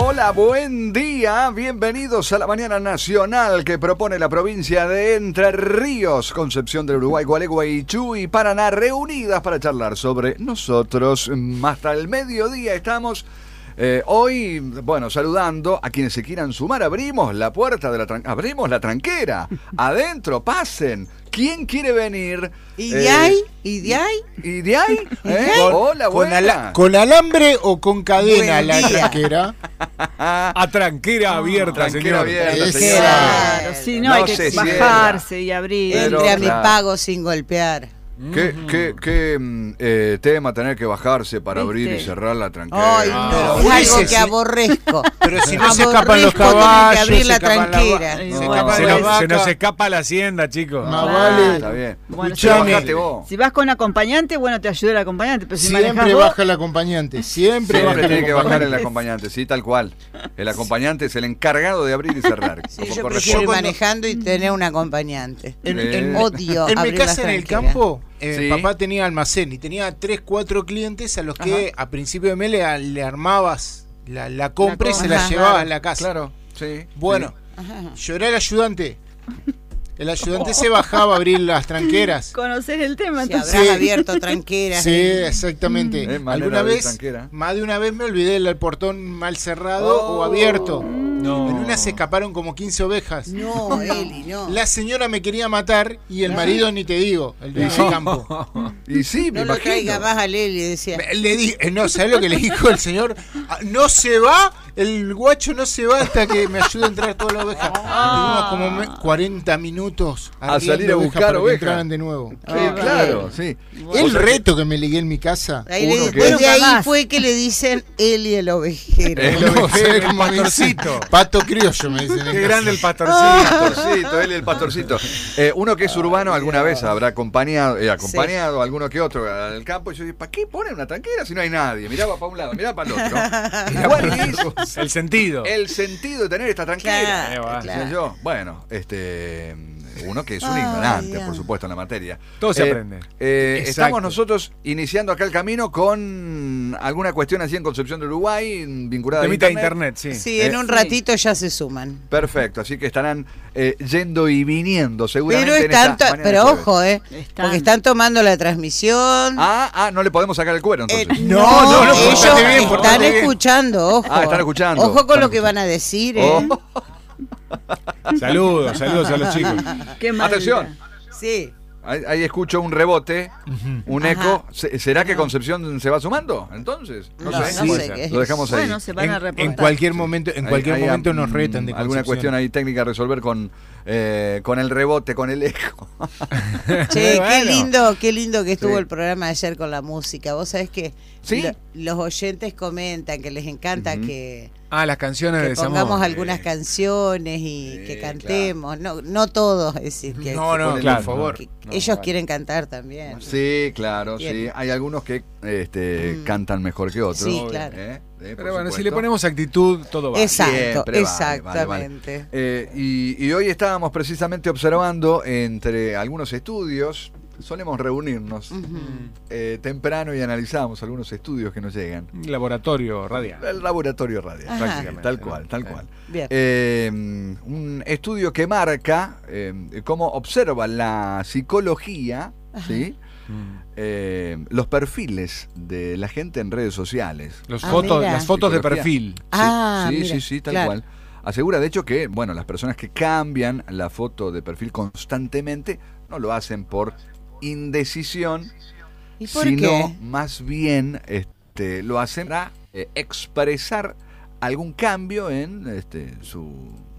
Hola, buen día. Bienvenidos a la mañana nacional que propone la provincia de Entre Ríos, Concepción del Uruguay, Gualeguaychú y Paraná, reunidas para charlar sobre nosotros. Hasta el mediodía estamos. Hoy, bueno, saludando a quienes se quieran sumar. Abrimos la puerta de abrimos la tranquera. Adentro, pasen. ¿Quién quiere venir? ¿Y de ahí? ¿Y de ahí? ¿Y de ahí? Hola, buena. ¿Con alambre o con cadena la tranquera? A tranquera abierta, tranquera señor. Abierta, señor. Claro, sí, no hay que bajarse y abrir. Entre a mi pago sin golpear. ¿Qué tema tener que bajarse para abrir y cerrar la tranquera? Ay, no, es algo que aborrezco. Pero si no se escapan los caballos, abrir la tranquera. Se nos escapa la hacienda, chicos. No vale. Está bien. Bueno, bajate vos. Si vas con acompañante, bueno, te ayuda el acompañante. Pero si siempre baja el acompañante. Siempre tiene que bajar el acompañante, sí, tal cual. El acompañante es el encargado de abrir y cerrar. Sí, yo prefiero ir manejando y tener un acompañante. Odio en abrir mi casa en el campo. Sí. Papá tenía almacén y tenía 3-4 clientes a los que a principio de mes le armabas la compra y se la llevabas a la casa. Claro, sí. Bueno, yo era el ayudante. El ayudante se bajaba a abrir las tranqueras. ¿Conocés el tema? Si habrás abierto tranqueras. Sí, exactamente. Alguna vez, más de una vez me olvidé el portón mal cerrado o abierto. No. En una se escaparon como 15 ovejas. No, Eli, no. La señora me quería matar y el marido ni te digo, el de ese campo. Y sí, no lo traiga más a Leli, decía. Le dije, no, ¿sabes lo que le dijo el señor? No se va, el guacho no se va hasta que me ayude a entrar todas las ovejas. Tuvimos como 40 minutos a salir a buscar para ovejas. Que entraran de nuevo. Claro, sí. El reto que me ligué en mi casa. Desde ahí fue que le dicen Eli el ovejero. El ovejero, el pastorcito. Pato criollo me dicen. Qué grande el pastorcito. Él el pastorcito. Uno que es urbano alguna vez habrá acompañado a alguno que otro al campo. Y yo digo, ¿para qué ponen una tranquera si no hay nadie? Miraba para un lado, miraba para el otro. ¿Cuál es el sentido? El sentido de tener esta tranquera. Claro. Yo, bueno, uno que es un ignorante, por supuesto, en la materia. Todo se aprende. Estamos nosotros iniciando acá el camino con alguna cuestión así en Concepción del Uruguay, vinculada a internet, sí. Sí, en un ratito ya se suman. Perfecto, así que estarán yendo y viniendo seguramente. Pero ojo, porque están tomando la transmisión. No le podemos sacar el cuero entonces. No, ellos están escuchando, ojo. Están escuchando. Ojo con lo que van a decir, Saludos a los chicos. Qué atención. Sí. Ahí escucho un rebote, un eco. ¿Será que Concepción se va sumando? Entonces, no sé. Lo dejamos ahí. Bueno, se van a reportar. En cualquier momento nos retan de Concepción. Alguna cuestión ahí técnica a resolver con el rebote, con el eco. Che, qué lindo que estuvo el programa de ayer con la música. Vos sabés que los oyentes comentan que les encanta que las canciones que de pongamos algunas canciones y que cantemos. Claro. No todos, es decir, que claro, por favor. Ellos quieren cantar también. Sí, claro, sí. Hay algunos que cantan mejor que otros. Sí, claro. Pero bueno, si le ponemos actitud, todo va. Exacto, siempre exactamente. Vale. Y hoy estábamos precisamente observando entre algunos estudios. Solemos reunirnos temprano y analizamos algunos estudios que nos llegan. Laboratorio radial. El laboratorio radial, prácticamente. Tal cual. Bien. Un estudio que marca cómo observa la psicología, ¿sí? Los perfiles de la gente en redes sociales. Las fotos de perfil. Sí, tal cual. Asegura, de hecho, que bueno, las personas que cambian la foto de perfil constantemente no lo hacen por indecisión, ¿Y por sino qué? más bien lo hacen para expresar algún cambio en su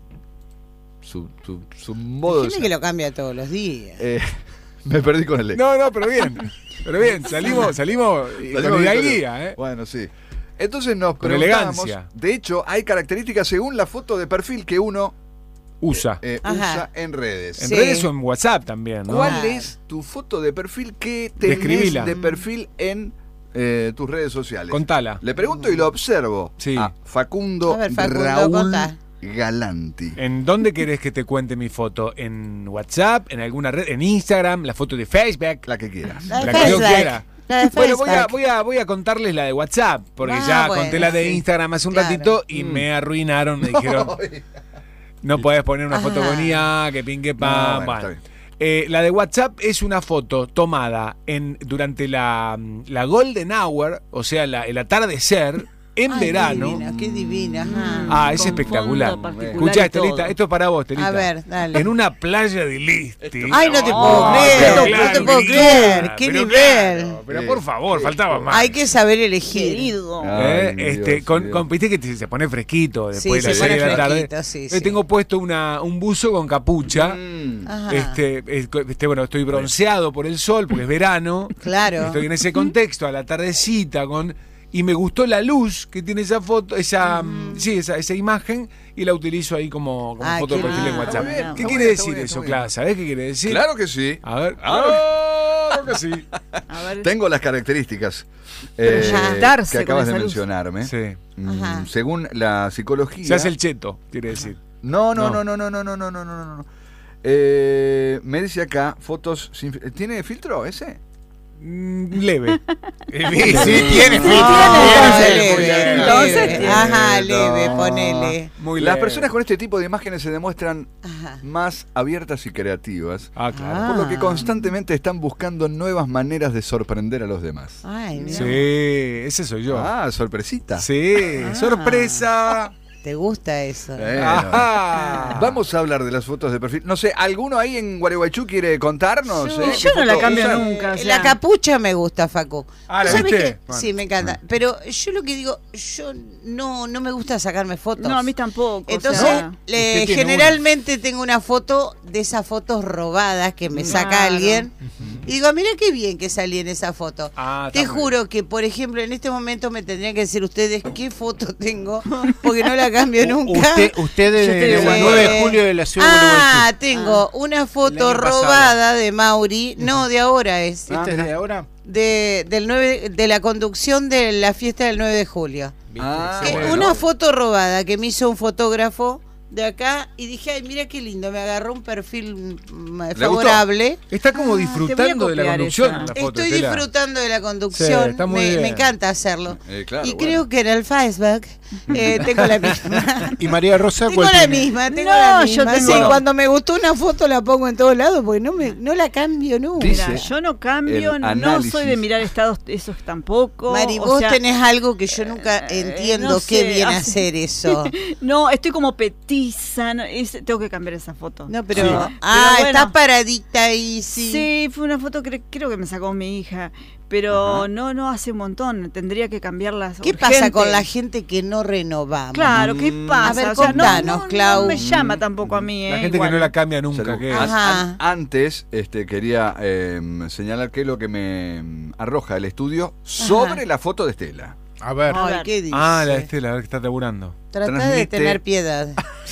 modo de ser. Que lo cambia todos los días. Me perdí con el eco. No, pero bien, salimos con guía, Bueno, sí. Entonces nos con preguntamos, elegancia. De hecho, hay características según la foto de perfil que uno usa en redes. En redes o en WhatsApp también, ¿no? ¿Cuál es tu foto de perfil que tenés de perfil en tus redes sociales? Contala. Le pregunto y lo observo a Facundo Raúl Galanti. ¿En dónde querés que te cuente mi foto? ¿En WhatsApp? ¿En alguna red? ¿En Instagram? ¿La foto de Facebook? La que quieras. La que yo quiera. La de Bueno, Facebook. voy a contarles la de WhatsApp, porque ya bueno, conté la de sí. Instagram hace un Claro. ratito y me arruinaron, me dijeron, no podés poner una foto con IA, que pin, que pan. No, bueno, está La de WhatsApp es una foto tomada durante la Golden Hour, o sea, el atardecer, en Ay, verano. Qué divina. Ajá. Es Con espectacular. fondo particular Escuchá, y todo. Estelita, esto es para vos, Estelita. A ver, dale. En una playa de Listi. Ay, no te puedo creer, no te puedo creer. Qué Pero nivel. claro, pero por favor, faltaba más. Hay que saber elegir. Querido. Ay, Dios, Dios. Viste que se pone fresquito Sí, después de se las pone 6 de la tarde. fresquito, sí, sí. Tengo puesto un buzo con capucha. Ajá. Bueno, estoy bronceado por el sol porque es verano. Claro. Estoy en ese contexto, a la tardecita, y me gustó la luz que tiene esa foto, esa imagen, y la utilizo ahí como foto de qué perfil en lindo. WhatsApp. Está bien, ¿Qué está quiere bueno, está decir bueno, eso, está Clara? bien. ¿Sabés qué quiere decir? Claro que sí. A ver. Claro que sí. A ver. Tengo las características Proyectarse que acabas con de esa luz. mencionarme. Sí. Ajá. Según la psicología. Se hace el cheto, quiere decir. No. No. Me dice acá, fotos sin... ¿Tiene filtro ese? Leve. Sí, tiene Leve. Ajá, leve, ponele. Muy Las leve. personas con este tipo de imágenes se demuestran Ajá. más abiertas y creativas, Ah, claro. por lo que constantemente están buscando nuevas maneras de sorprender a los demás. Ay, mira. Sí, ese soy yo. Ah, sorpresita. Sí, sorpresa. ¿Te gusta eso? Bueno. Ajá. Vamos a hablar de las fotos de perfil. No sé, ¿alguno ahí en Gualeguaychú quiere contarnos? Yo- ¿Qué Yo no la foto cambio usan? nunca. o sea. La capucha me gusta, Facu. Ah, ¿la ¿Sabes viste? qué? Bueno. Sí, me encanta. Pero yo lo que digo, yo no me gusta sacarme fotos. No, a mí tampoco. Entonces, o sea, Usted tiene generalmente tengo una foto de esas fotos robadas que me saca Claro. alguien. Y digo, mira qué bien que salí en esa foto. Ah, está Te muy juro que, por ejemplo, en este momento me tendrían que decir ustedes qué foto tengo, porque no la cambio nunca. Usted Yo es te del digo, 9 de julio de la ciudad de Ah, Gualeguaychú. tengo una foto El año pasado. robada de Mauri. No, de ahora es. ¿Esta es de ahora? De la conducción de la fiesta del 9 de julio. Ah, Que bueno. Una foto robada que me hizo un fotógrafo de acá y dije, ay, mira qué lindo, me agarró un perfil favorable. Está como te disfrutando voy a de la copiar conducción esa. en la foto. Estoy Estela. disfrutando de la Sí, conducción, está muy me bien. encanta hacerlo. Claro, Y bueno. creo que en el Facebook tengo la misma. ¿Y María Rosa Tengo cuál la tiene? misma, tengo No, la yo misma. tengo- Sí, cuando me gustó una foto la pongo en todos lados porque no la cambio nunca. Dice- Mira, yo no cambio, el no análisis. soy de mirar estados esos tampoco. Mari, o vos sea, tenés algo que yo nunca entiendo no qué sé, viene a hace- hacer eso. No, estoy como petiza, tengo que cambiar esa foto. No, pero. Sí. Ah, Pero bueno. está paradita ahí, sí. Sí, fue una foto que creo que me sacó mi hija, pero no hace un montón, tendría que cambiarlas. ¿Qué pasa con la gente que no renovamos? Claro, ¿qué pasa? A ver, O sea, contanos, Clau. No me llama tampoco a mí, La gente igual. que no la cambia O sea, nunca. que Ajá. Antes quería señalar que es lo que me arroja el estudio sobre la foto de Estela. A ver. Ay, ver. ¿qué dice? la de Estela, a ver que está laburando. Trata de transmite- tener piedad.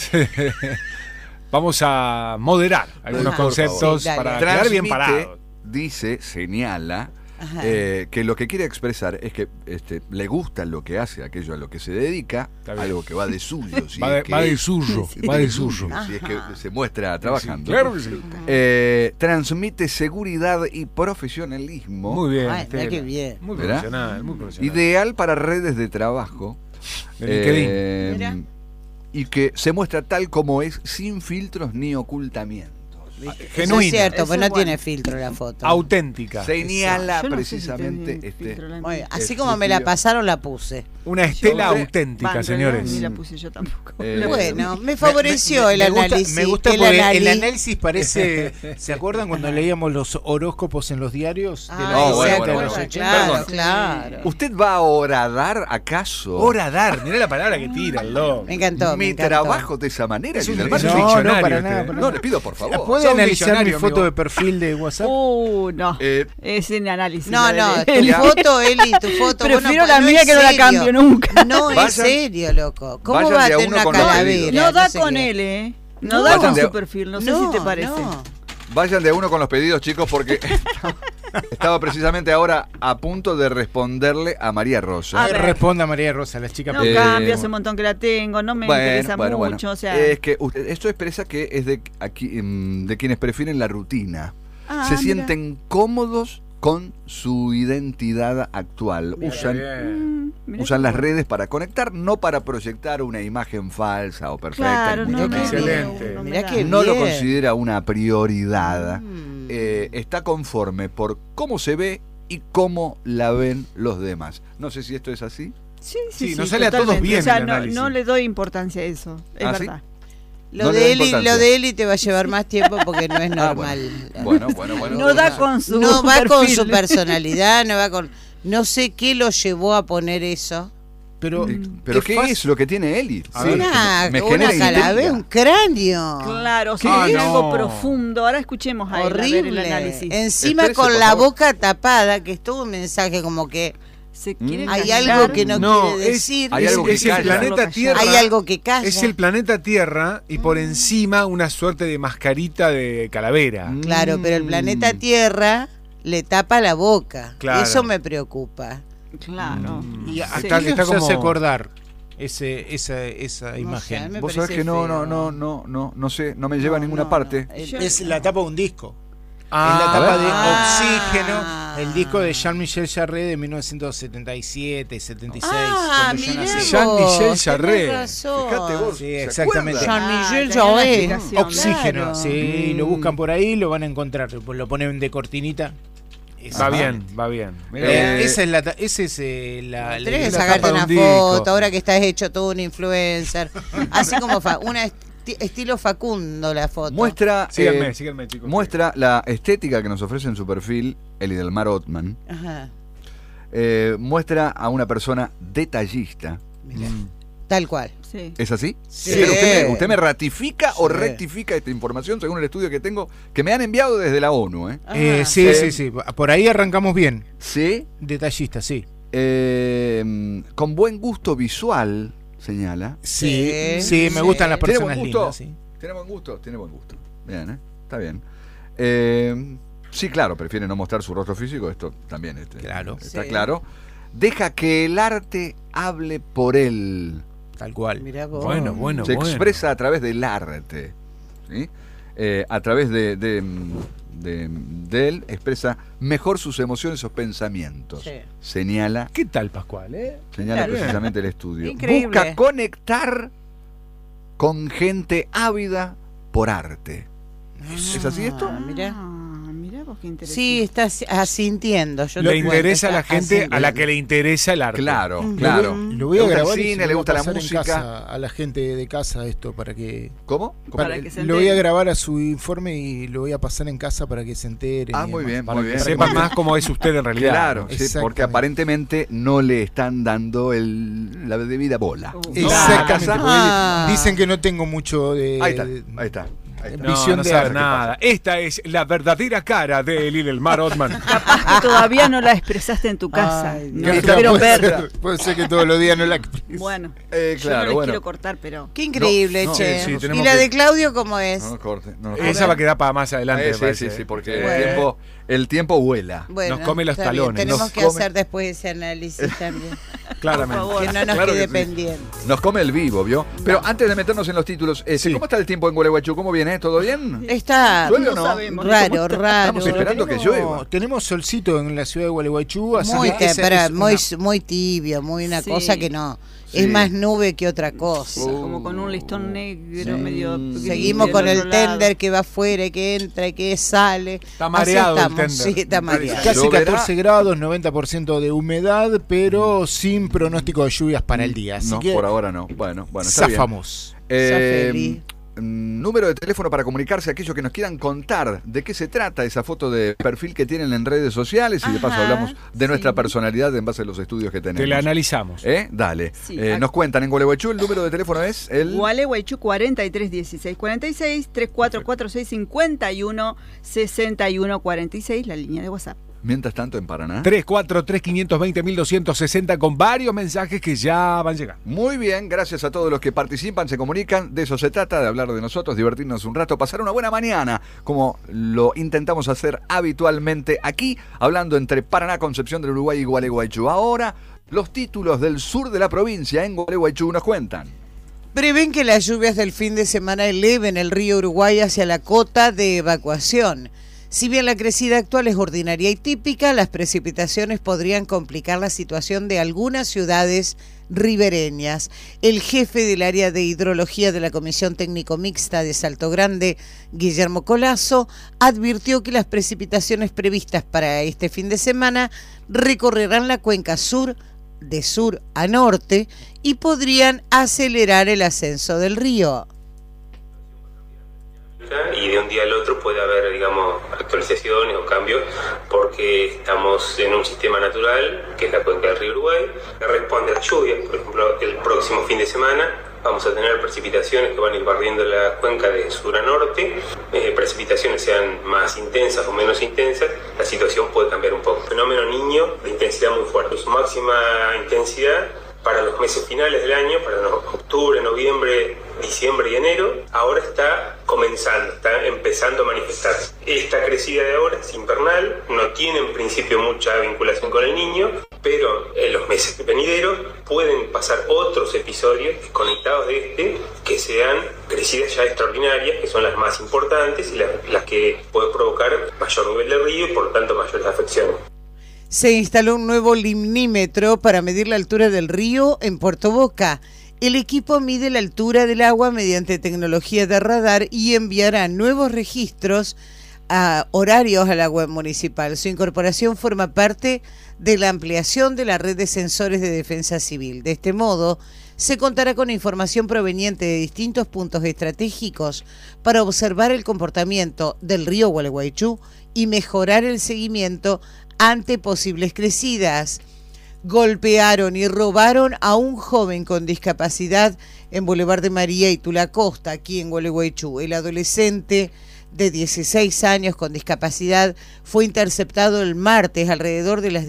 Vamos a moderar algunos Ajá. conceptos Sí, dale. para quedar bien Transmite, parados. dice, señala, Ajá. que lo que quiere expresar es que le gusta lo que hace, aquello a lo que se dedica, Está bien. algo que va de suyo. Si Va es de, que- va de suyo, va de suyo. Si es que se muestra trabajando. Claro que sí. Transmite seguridad y profesionalismo. Muy bien. Ay, mira Estela. qué bien. Muy ¿Verdad? profesional, muy profesional. Ideal para redes de trabajo. De LinkedIn. Mira. Y que se muestra tal como es, sin filtros ni ocultamientos. Eso es Genuina. cierto, Eso pues no es bueno. tiene filtro la foto. Auténtica. Señala Yo no sé si precisamente tiene filtro la Muy bien. mía. Así como me la pasaron, la puse. Una Estela Yo- auténtica, Bueno, señores. Ni la puse yo tampoco. Bueno, me favoreció el análisis. Me gusta el porque análisis. el análisis parece. ¿Se acuerdan cuando leíamos los horóscos en los diarios? De la Ay, No, se bueno, acuerda, bueno, bueno. claro, Perdón. claro. ¿Usted va a horadar acaso? Horadar, mirá la palabra que tira el loco. Me encantó. me Mi encantó. trabajo de esa manera. Es un- Guillermo. es un No, diccionario no, para este. nada. para No, nada. le pido por favor. ¿Puede Sos un analizar mi diccionario, foto amigo. de perfil de WhatsApp? No. Eh, Es en análisis. No, la no, de tu él. foto, Eli, tu foto. Prefiero vos la mía es que no la serio. cambio nunca. No es Vayan- serio, loco. ¿Cómo vayan va a de a tener uno una con los calavera? pedidos. No da sé con qué? él, ¿eh? No No. da con Vayan su de- perfil, no sé si te parece. No. Vayan de uno con los pedidos, chicos, porque estaba precisamente ahora a punto de responderle a María Rosa. A ver. Responda María Rosa, la chica. No Eh, cambio, hace un montón que la tengo, no me interesa mucho, o sea. Es que esto expresa que es de quienes prefieren la rutina. Ah, Se mira. sienten cómodos con su identidad actual. Usan las redes para conectar, no para proyectar una imagen falsa o perfecta. Claro, Excelente. Mirá que No lo bien. considera una prioridad. Está conforme por cómo se ve y cómo la ven los demás. No sé si esto es así. Sí, nos sale a todos totalmente. bien O sea, el análisis. no le doy importancia a eso, es ¿Ah, sí? verdad. Lo No le da de importancia. Eli te va a llevar más tiempo porque no es normal. Bueno. No da con su No va con perfil. su personalidad, no va con... No sé qué lo llevó a poner eso. Pero, Pero ¿qué es lo que tiene Eli? A ver, Una genera calavera, un cráneo. Claro, o ¿Qué? sea, es No. algo profundo. Ahora escuchemos a él, a ver el Horrible. análisis. Encima Exprese, con por la favor. boca tapada, que es todo un mensaje como que Se quiere hay callar. algo que no, No, quiere es- decir. hay algo que es el calla. planeta Tierra. Hay algo que calla. Es el planeta Tierra y por encima una suerte de mascarita de calavera. Claro, pero el planeta Tierra le tapa la boca. Claro. Eso me preocupa. Claro. ¿Y a Sí. qué está nos hace como- acordar esa No imagen? sé, me Vos sabés parece que no feo. sé, no me lleva a ninguna no. parte. Es la tapa de un disco. Ah, es la tapa de Ah. Oxígeno, el disco de Jean-Michel Jarre de 1977, 76. Ah, cuando yo mirá nací. Jean-Michel vos, Jarre. tenés razón. Fíjate vos. Sí, ¿se exactamente. acuerdan? Jean-Michel tenía una Jarre. explicación. Oxígeno, Claro. sí, lo buscan por ahí, lo van a encontrar. Lo ponen de cortinita. Va bien, va bien. Mirá. Esa es la Tenés que la sacarte tapa de una un disco. foto, ahora que estás hecho todo un influencer. Así como estilo Facundo la foto. Muestra, Síganme, chicos. muestra la estética que nos ofrece en su perfil Eli del Mar Ottman. Ajá, Muestra a una persona detallista. mirá. Tal cual. Sí. ¿Es así? Sí. ¿Usted me ratifica o Sí. rectifica esta información según el estudio que tengo, que me han enviado desde la ONU? Ajá. Sí. Por ahí arrancamos bien. Sí. Detallista, sí. Con buen gusto visual, señala. Sí, Sí. me gustan las ¿Tiene personas buen gusto? lindas. Sí. Tiene buen gusto, tiene buen gusto. Bien, está bien. Sí, claro, prefiere no mostrar su rostro físico, esto también Claro. está Sí. claro. Deja que el arte hable por él. Tal cual. Mirá vos. Bueno. Se expresa a través del arte. ¿Sí? A través de él expresa mejor sus emociones o pensamientos. Sí. Señala ¿Qué tal, Pascual? Señala Claro. precisamente el estudio. Increíble. Busca conectar con gente ávida por arte. ¿Es así esto? Ah, mirá. Mirá vos qué interesante. Sí, estás asintiendo. Yo Le te cuento, interesa a la está gente a la asintiendo. que le interesa el arte. Claro, Mm. claro. Lo voy a Le gusta grabar el y se cine, lo le voy a gusta la pasar en música. casa a la gente de casa esto para que ¿Cómo? Para que se lo voy a entere. grabar a su informe y lo voy a pasar en casa para que se enteren. Ah, y muy demás. bien, Para muy que bien. sepan más cómo es usted en realidad. Claro, ¿no? sí, porque Exactamente. aparentemente no le están dando la debida bola. Exactamente. Ah. porque dicen que no tengo mucho de. Ahí está. No, visión no de sabe arte. nada. Esta es la verdadera cara de Eli del Mar Ottman. Capaz que todavía no la expresaste en tu casa. Ay, no Dios. quiero puede ver. ser, puede ser que todos los días no la exprese. Bueno, yo Claro, no les bueno. quiero cortar, pero Qué increíble, No, no, che. sí, ¿Y tenemos la que- de Claudio cómo es? No nos corte. No nos Esa corte. va a quedar para más adelante. me Sí, parece. sí, porque Bueno. el tiempo vuela. Bueno, Nos come los está bien, talones, Tenemos nos que come- hacer después ese análisis también. Claramente. Por favor. Que no nos Claro quede que sí. pendiente. Nos come el vivo, ¿vio? Pero antes de meternos en los títulos, ¿cómo está el tiempo en Gualeguaychú? ¿Cómo viene? ¿Todo bien? Está ¿Llueve o no no? sabemos. raro, Estamos raro. esperando que llueva. Tenemos solcito en la ciudad de Gualeguaychú, así Muy, que esa pero es muy, una- muy tibio, muy una Sí. cosa que no. Sí. Es más nube que otra cosa. como con un listón negro Sí. medio. gris Seguimos del con otro el lado. tender que va afuera y que entra y que sale. Está mareado Así el estamos, tender. sí, está mareado. Casi Lloverá. 14 grados, 90% de humedad, pero sin pronóstico de lluvias para el día. Así No, que por ahora no. Bueno, está bien. zafamos. feliz. Número de teléfono para comunicarse a aquellos que nos quieran contar de qué se trata esa foto de perfil que tienen en redes sociales y de paso Ajá, hablamos de nuestra sí. personalidad en base a los estudios que tenemos. Te la analizamos. Dale. Sí, Nos cuentan en Gualeguaychú, el número de teléfono es el... Gualeguaychú 43 16 46 3446 51 61 46, la línea de WhatsApp. Mientras tanto en Paraná. 343-520-1260 con varios mensajes que ya van llegando. Muy bien, gracias a todos los que participan, se comunican. De eso se trata, de hablar de nosotros, divertirnos un rato, pasar una buena mañana, como lo intentamos hacer habitualmente aquí, hablando entre Paraná, Concepción del Uruguay y Gualeguaychú. Ahora, los títulos del sur de la provincia en Gualeguaychú nos cuentan. Prevén que las lluvias del fin de semana eleven el río Uruguay hacia la cota de evacuación. Si bien la crecida actual es ordinaria y típica, las precipitaciones podrían complicar la situación de algunas ciudades ribereñas. El jefe del área de hidrología de la Comisión Técnico Mixta de Salto Grande, Guillermo Colazo, advirtió que las precipitaciones previstas para este fin de semana recorrerán la cuenca sur de sur a norte y podrían acelerar el ascenso del río. Y de un día al otro puede haber, digamos, actualizaciones o cambios porque estamos en un sistema natural que es la cuenca del río Uruguay que responde a las lluvias. Por ejemplo, el próximo fin de semana vamos a tener precipitaciones que van a ir barriendo la cuenca de sur a norte. Precipitaciones sean más intensas o menos intensas, la situación puede cambiar un poco. Fenómeno Niño de intensidad muy fuerte, su máxima intensidad para los meses finales del año, para octubre, noviembre, diciembre y enero, ahora está comenzando, está empezando a manifestarse. Esta crecida de ahora es invernal, no tiene en principio mucha vinculación con el Niño, pero en los meses venideros pueden pasar otros episodios conectados de que sean crecidas ya extraordinarias, que son las más importantes y las que pueden provocar mayor nivel de río y por tanto mayores afecciones. Se instaló un nuevo limnímetro para medir la altura del río en Puerto Boca. El equipo mide la altura del agua mediante tecnología de radar y enviará nuevos registros horarios a la web municipal. Su incorporación forma parte de la ampliación de la red de sensores de defensa civil. De este modo, se contará con información proveniente de distintos puntos estratégicos para observar el comportamiento del río Gualeguaychú y mejorar el seguimiento ante posibles crecidas. Golpearon y robaron a un joven con discapacidad en Boulevard de María y Tula Costa, aquí en Gualeguaychú. El adolescente de 16 años con discapacidad fue interceptado el martes alrededor de las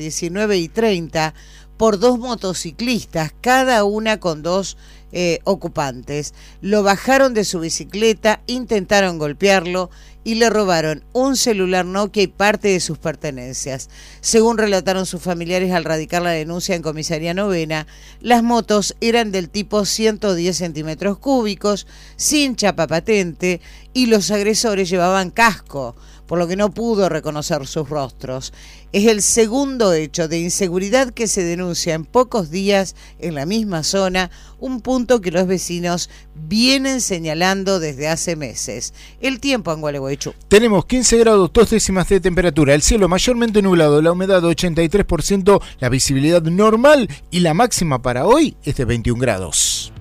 19:30 por dos motociclistas, cada una con dos ocupantes. Lo bajaron de su bicicleta, intentaron golpearlo y le robaron un celular Nokia y parte de sus pertenencias. Según relataron sus familiares al radicar la denuncia en Comisaría Novena, las motos eran del tipo 110 centímetros cúbicos, sin chapa patente, y los agresores llevaban casco, por lo que no pudo reconocer sus rostros. Es el segundo hecho de inseguridad que se denuncia en pocos días en la misma zona, un punto que los vecinos vienen señalando desde hace meses. El tiempo en Gualeguaychú. Tenemos 15 grados, 2 décimas de temperatura, el cielo mayormente nublado, la humedad 83%, la visibilidad normal y la máxima para hoy es de 21 grados.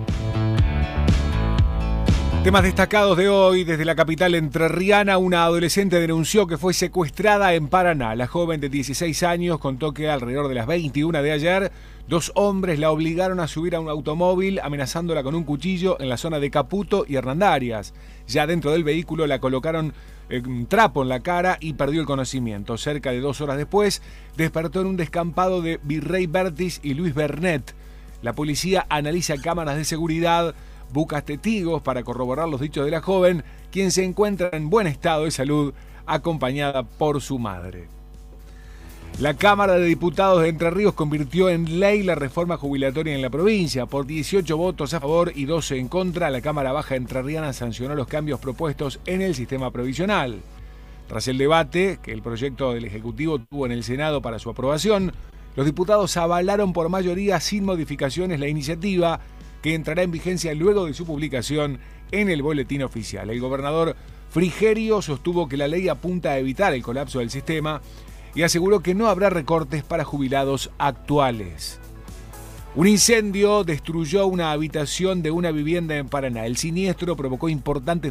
Temas destacados de hoy. Desde la capital entrerriana, una adolescente denunció que fue secuestrada en Paraná. La joven de 16 años contó que alrededor de las 21 de ayer, dos hombres la obligaron a subir a un automóvil amenazándola con un cuchillo en la zona de Caputo y Hernandarias. Ya dentro del vehículo la colocaron un trapo en la cara y perdió el conocimiento. Cerca de 2 horas después, despertó en un descampado de Virrey Bertis y Luis Bernet. La policía analiza cámaras de seguridad, busca testigos para corroborar los dichos de la joven, quien se encuentra en buen estado de salud, acompañada por su madre. La Cámara de Diputados de Entre Ríos convirtió en ley la reforma jubilatoria en la provincia. Por 18 votos a favor y 12 en contra, la Cámara Baja entrerriana sancionó los cambios propuestos en el sistema provisional. Tras el debate que el proyecto del Ejecutivo tuvo en el Senado para su aprobación, los diputados avalaron por mayoría sin modificaciones la iniciativa, que entrará en vigencia luego de su publicación en el boletín oficial. El gobernador Frigerio sostuvo que la ley apunta a evitar el colapso del sistema y aseguró que no habrá recortes para jubilados actuales. Un incendio destruyó una habitación de una vivienda en Paraná. El siniestro provocó importantes